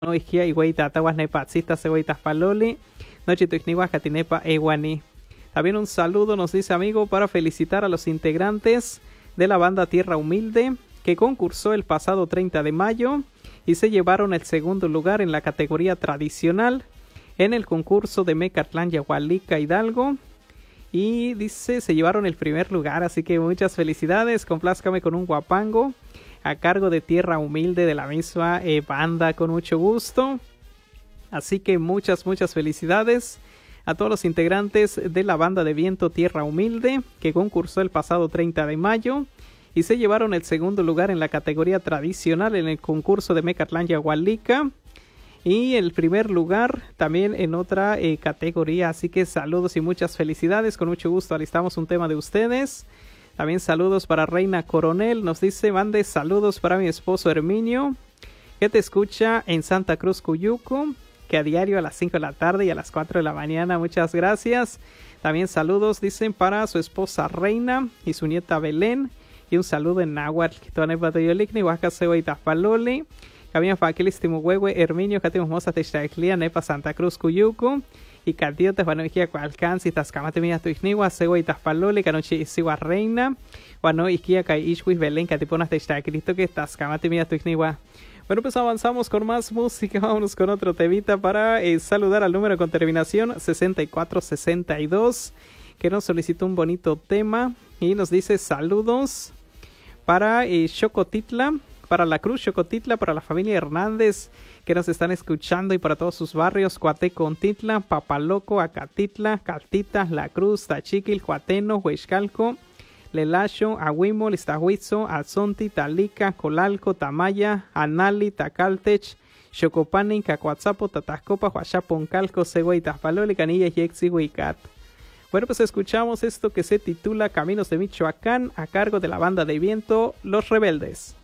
no isquia y güey tataguas nepatzista cegüitas paloli, noche tuixniguas catinepa ewani. También un saludo nos dice amigo para felicitar a los integrantes de la banda Tierra Humilde que concursó el pasado 30 de mayo y se llevaron el segundo lugar en la categoría tradicional en el concurso de Mecatlán Yahualica Hidalgo. Y dice, se llevaron el primer lugar, así que muchas felicidades, complázcame con un guapango a cargo de Tierra Humilde de la misma banda, con mucho gusto. Así que muchas felicidades a todos los integrantes de la banda de viento Tierra Humilde que concursó el pasado 30 de mayo y se llevaron el segundo lugar en la categoría tradicional en el concurso de Mecatlán Yahualica. Y el primer lugar también en otra categoría. Así que saludos y muchas felicidades. Con mucho gusto alistamos un tema de ustedes. También saludos para Reina Coronel. Nos dice, mande saludos para mi esposo Herminio, que te escucha en Santa Cruz, Cuyuco, que a diario a las 5 de la tarde y a las 4 de la mañana. Muchas gracias. También saludos, dicen, para su esposa Reina y su nieta Belén. Y un saludo en náhuatl. Cabían faquilis timuhuehue, Herminio, catimos moza techtaclia, nepa Santa Cruz, Cuyuco, y catiotes, vanoiquia cualcansi, tascamate mía tuixnigua, segua y taspalole, canoche isigua reina, vano isquia kai ishwis Belén, catiponas techtaclito, que tascamate mía tuixnigua. Bueno, pues avanzamos con más música, vámonos con otro temita para saludar al número con terminación 6462, que nos solicitó un bonito tema y nos dice saludos para Xocotitla, para la Cruz Xocotitla, para la familia Hernández que nos están escuchando y para todos sus barrios, Coatecontitla, Papaloco, Acatitla, Caltita, La Cruz, Tachiquil, Cuateno, Huixcalco, Lelacho, Ahuimol, Iztahuizo, Alzonti, Talica, Colalco, Tamaya, Anali, Tacaltech, Xocopani, Cacuatzapo, Tatascopa, Huachaponcalco, Segua y Taspaloli, Canilla y Exiguicat. Bueno, pues escuchamos esto que se titula Caminos de Michoacán a cargo de la banda de viento Los Rebeldes.